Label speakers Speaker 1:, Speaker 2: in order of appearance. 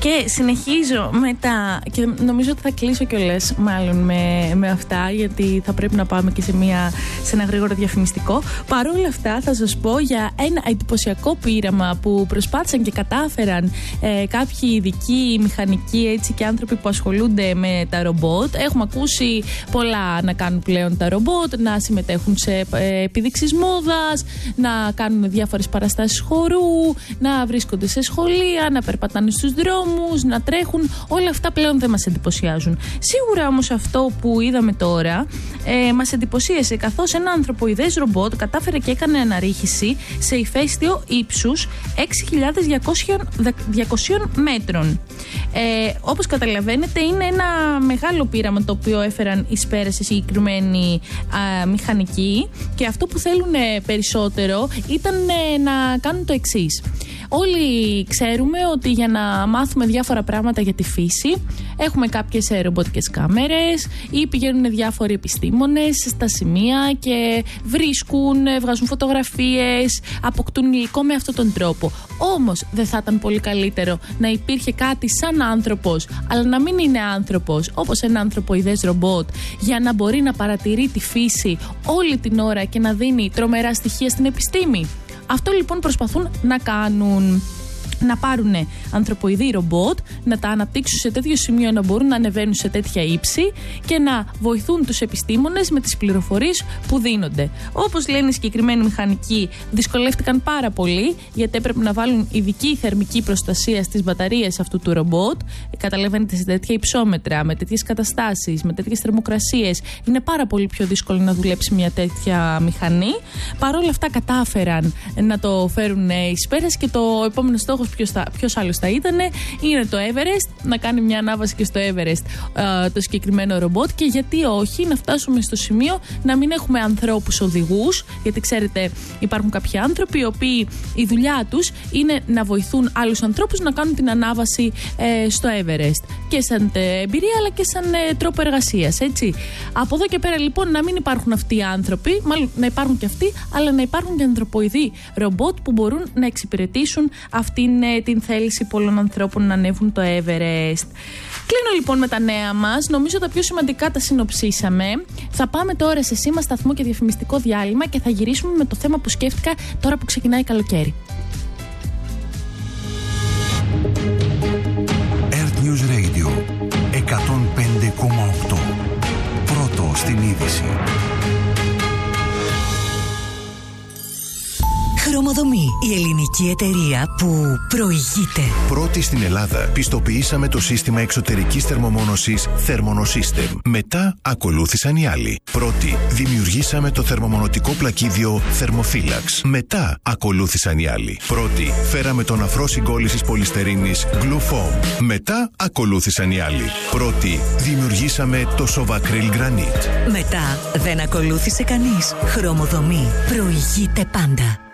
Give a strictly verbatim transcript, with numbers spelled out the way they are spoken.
Speaker 1: Και συνεχίζω με τα. Και νομίζω ότι θα κλείσω κιόλας μάλλον με, με αυτά, γιατί θα πρέπει να πάμε και σε, μια, σε ένα γρήγορο διαφημιστικό. Παρ' όλα αυτά, θα σας πω για ένα εντυπωσιακό πείραμα που προσπάθησαν και κατάφεραν ε, κάποιοι ειδικοί, μηχανικοί έτσι, και άνθρωποι που ασχολούνται με τα ρομπότ. Έχουμε ακούσει πολλά να κάνουν πλέον τα ρομπότ, να συμμετέχουν σε ε, επιδείξεις μόδας, να κάνουν διάφορες παραστάσεις χορού, να βρίσκονται σε σχολεία, να περπατάνε στους δρόμους, να τρέχουν. Όλα αυτά πλέον δεν μας εντυπωσιάζουν. Σίγουρα όμως αυτό που είδαμε τώρα ε, μας εντυπωσίασε, καθώς ένα ανθρωποειδές ρομπότ κατάφερε και έκανε αναρρίχηση σε ηφαίστειο ύψους έξι χιλιάδες διακόσια μέτρων. Ε, όπως καταλαβαίνετε, είναι ένα μεγάλο πείραμα το οποίο έφεραν εις πέρας οι συγκεκριμένοι α, μηχανικοί, και αυτό που θέλουν περισσότερο ήταν ε, να κάνουν το εξής. Όλοι ξέρουμε ότι για να μάθουμε διάφορα πράγματα για τη φύση έχουμε κάποιες ρομποτικές κάμερες ή πηγαίνουν διάφοροι επιστήμονες στα σημεία και βρίσκουν, βγάζουν φωτογραφίες, αποκτούν υλικό με αυτόν τον τρόπο. Όμως δεν θα ήταν πολύ καλύτερο να υπήρχε κάτι σαν άνθρωπος, αλλά να μην είναι άνθρωπος, όπως ένα ανθρωποειδές ρομπότ, για να μπορεί να παρατηρεί τη φύση όλη την ώρα και να δίνει τρομερά στοιχεία στην επιστήμη? Αυτό λοιπόν προσπαθούν να κάνουν. Να πάρουν ανθρωποειδή ρομπότ, να τα αναπτύξουν σε τέτοιο σημείο να μπορούν να ανεβαίνουν σε τέτοια ύψη και να βοηθούν τους επιστήμονες με τις πληροφορίες που δίνονται. Όπως λένε οι συγκεκριμένοι μηχανικοί, δυσκολεύτηκαν πάρα πολύ, γιατί έπρεπε να βάλουν ειδική θερμική προστασία στις μπαταρίες αυτού του ρομπότ. Καταλαβαίνετε, σε τέτοια υψόμετρα, με τέτοιες καταστάσεις, με τέτοιες θερμοκρασίες, είναι πάρα πολύ πιο δύσκολο να δουλέψει μια τέτοια μηχανή. Παρ' όλα αυτά, κατάφεραν να το φέρουν εις πέρας, και το επόμενο στόχος, ποιος, θα, ποιος άλλος θα ήταν, είναι το Everest, να κάνει μια ανάβαση και στο Everest ε, το συγκεκριμένο ρομπότ. Και γιατί όχι, να φτάσουμε στο σημείο να μην έχουμε ανθρώπους οδηγούς, γιατί ξέρετε υπάρχουν κάποιοι άνθρωποι οι οποίοι η δουλειά τους είναι να βοηθούν άλλους ανθρώπους να κάνουν την ανάβαση ε, στο Everest, και σαν εμπειρία αλλά και σαν ε, τρόπο εργασίας, έτσι. Από εδώ και πέρα λοιπόν να μην υπάρχουν αυτοί οι άνθρωποι, μάλλον να υπάρχουν και αυτοί, αλλά να υπάρχουν και ανθρωποειδή ρομπότ που μπορούν να εξυπηρετήσουν αυτήν την θέληση πολλών ανθρώπων να ανέβουν το Everest. Κλείνω λοιπόν με τα νέα μας. Νομίζω τα πιο σημαντικά τα συνοψίσαμε. Θα πάμε τώρα σε σήμα, σταθμό και διαφημιστικό διάλειμμα, και θα γυρίσουμε με το θέμα που σκέφτηκα τώρα που ξεκινάει καλοκαίρι.
Speaker 2: Earth News Radio εκατόν πέντε κόμμα οκτώ. Πρώτο στην είδηση.
Speaker 3: Χρωμοδομή, η ελληνική εταιρεία που προηγείται.
Speaker 2: Πρώτη στην Ελλάδα πιστοποιήσαμε το σύστημα εξωτερικής θερμομόνωσης Thermonosystem. Μετά ακολούθησαν οι άλλοι. Πρώτη δημιουργήσαμε το θερμομονωτικό πλακίδιο Thermophilax. Μετά ακολούθησαν οι άλλοι. Πρώτη φέραμε τον αφρό συγκόλλησης πολυστερίνης Glufoam. Μετά ακολούθησαν οι άλλοι. Πρώτη δημιουργήσαμε το Sovacryl Granite.
Speaker 3: Μετά δεν ακολούθησε κανείς. Χρωμοδομή, προηγείται πάντα.